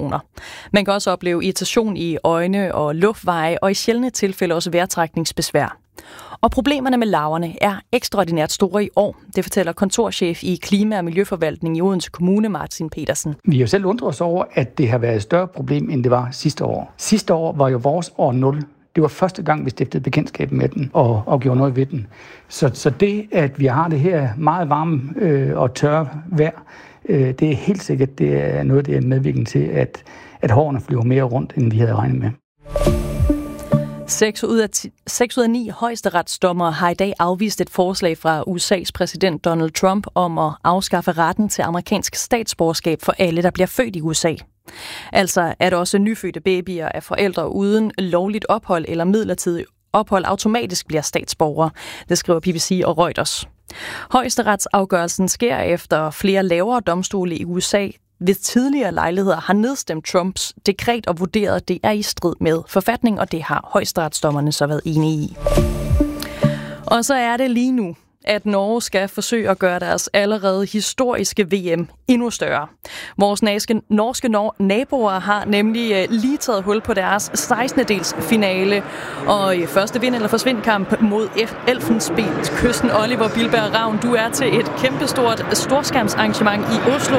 hallucinationer. Man kan også opleve irritation i øjne og luftveje, og i sjældne tilfælde også vejrtrækningsbesvær. Og problemerne med larverne er ekstraordinært store i år. Det fortæller kontorchef i Klima- og Miljøforvaltning i Odense Kommune, Martin Petersen. Vi har jo selv undret os over, at det har været et større problem, end det var sidste år. Sidste år var jo vores år 0. Det var første gang, vi stiftede bekendtskab med den og gjorde noget ved den. Så det, at vi har det her meget varme og tørre vejr, det er helt sikkert, det er noget, der er medvirkende til, at hårene flyver mere rundt, end vi havde regnet med. 6 ud af 9 højesteretsdommere har i dag afvist et forslag fra USA's præsident Donald Trump om at afskaffe retten til amerikansk statsborgerskab for alle, der bliver født i USA. Altså at også nyfødte babyer af forældre uden lovligt ophold eller midlertidigt ophold automatisk bliver statsborgere. Det skriver BBC og Reuters. Højesteretsafgørelsen sker efter flere lavere domstole i USA ved tidligere lejligheder har nedstemt Trumps dekret og vurderet, at det er i strid med forfatning, og det har højesteretsdommerne så været enige i. Og så er det lige nu, at Norge skal forsøge at gøre deres allerede historiske VM endnu større. Vores norske naboer har nemlig lige taget hul på deres 16. finale, og i første vind- eller forsvindkamp mod Elfenbenskysten. Oliver Bilberg Ravn, du er til et kæmpestort storskærmsarrangement i Oslo.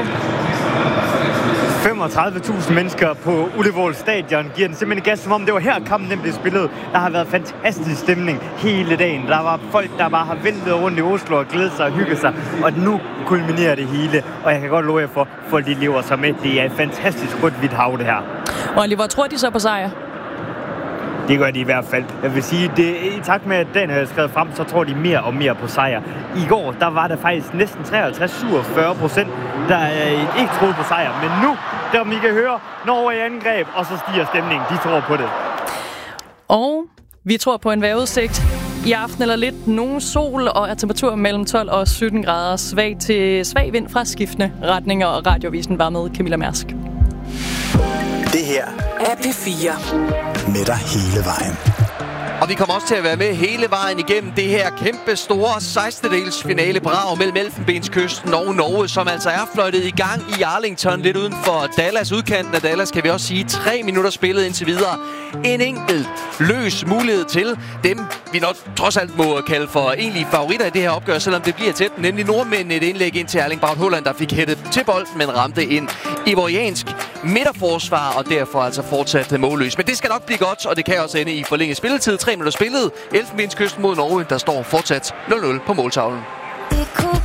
35.000 mennesker på Ullevål Stadion giver den simpelthen gas, som om det var her kampen den blev spillet. Der har været fantastisk stemning hele dagen. Der var folk, der bare har væltet rundt i Oslo og glædet sig og hygget sig. Og nu kulminerer det hele, og jeg kan godt love jer for, folk de lever sig med. Det er et fantastisk rødt-hvidt hav, det her. Oliver, tror de så på sejr? Det gør de i hvert fald. Jeg vil sige, det, i takt med, at den er skrevet frem, så tror de mere og mere på sejr. I går, der var der faktisk næsten 53-47%, der ikke troede på sejr. Men nu, der I kan høre, Norge i angreb, og så stiger stemningen. De tror på det. Og vi tror på en vejrudsigt. I aften eller lidt nogen sol og er temperatur mellem 12 og 17 grader. Svag til svag vind fra skiftende retninger, og Radiovisen var med Camilla Mærsk. Det her er P4. Med dig hele vejen. Og vi kommer også til at være med hele vejen igennem det her kæmpe store 16. finale brag mellem Elfenbenskysten og Norge, som altså er fløjtet i gang i Arlington, lidt uden for Dallas. Udkanten af Dallas, kan vi også sige, 3 minutter spillet indtil videre. En enkelt løs mulighed til dem, vi nok trods alt må kalde for egentlige favoritter i det her opgør, selvom det bliver tæt, nemlig nordmændene. Et indlæg ind til Erling Braut Haaland, der fik hættet til bolden, men ramte en ivoriansk midterforsvar, og derfor altså fortsat målløs. Men det skal nok blive godt, og det kan også ende i forlænget spilletid. 3 minutter spillet. Elfenbenskysten mod Norge, der står fortsat 0-0 på måltavlen.